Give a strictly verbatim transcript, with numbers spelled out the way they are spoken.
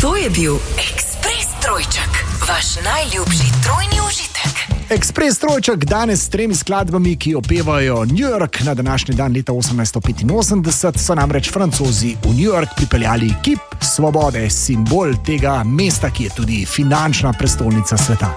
To je bil Ekspres trojček, vaš najljubši trojni užitek. Ekspres trojček danes s tremi skladbami, ki opevajo New York na današnji dan leta osemnajststo petinosemdeset, so namreč Francozi v New York pripeljali kip svobode, simbol tega mesta, ki je tudi finančna prestolnica sveta.